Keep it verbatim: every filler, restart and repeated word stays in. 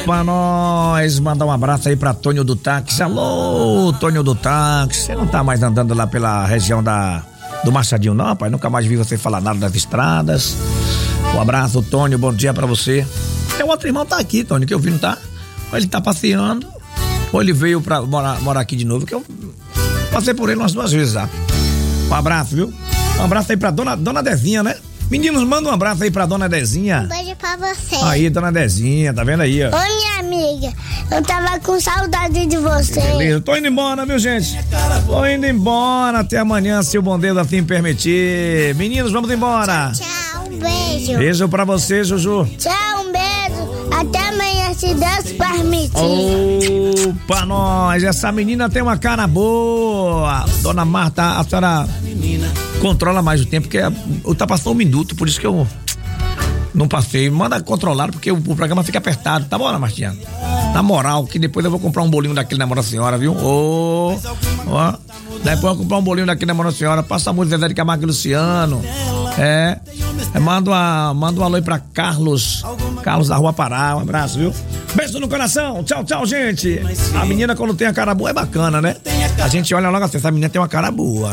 Pra nós, mandar um abraço aí pra Tônio do Táxi. Alô, Tônio do Táxi. Você não tá mais andando lá pela região da do Machadinho, não, rapaz? Nunca mais vi você falar nada das estradas. Um abraço, Tônio, bom dia pra você. O outro irmão tá aqui, Tônio, que eu vi, não tá? Ou ele tá passeando, ou ele veio pra morar, morar aqui de novo, que eu passei por ele umas duas vezes já. Um abraço, viu? Um abraço aí pra dona, dona Dezinha, né? Meninos, manda um abraço aí pra dona Dezinha. Um beijo pra você. Aí, dona Dezinha, tá vendo aí, ó? Oi, minha amiga. Eu tava com saudade de você. Beleza, tô indo embora, viu, gente? Tô indo embora. Até amanhã, se o bom Deus assim permitir. Meninos, vamos embora. Tchau, tchau, um beijo. Beijo pra você, Juju. Tchau, um beijo. Até amanhã, se Deus permitir. Opa, nós. Essa menina tem uma cara boa. Dona Marta, a senhora controla mais o tempo, porque tá passando um minuto, por isso que eu não passei. Manda controlar, porque o, o programa fica apertado, tá bom, Ana Martinha? Na moral, que depois eu vou comprar um bolinho daquele na Nossa Senhora, viu? Ô, ó. Depois eu vou comprar um bolinho daquele na Nossa Senhora. Passa a música Zezé de Camargo e Luciano. É. é manda, uma, manda um alô aí pra Carlos. Carlos da Rua Pará. Um abraço, viu? Beijo no coração. Tchau, tchau, gente. A menina, quando tem a cara boa, é bacana, né? A gente olha logo assim, essa menina tem uma cara boa.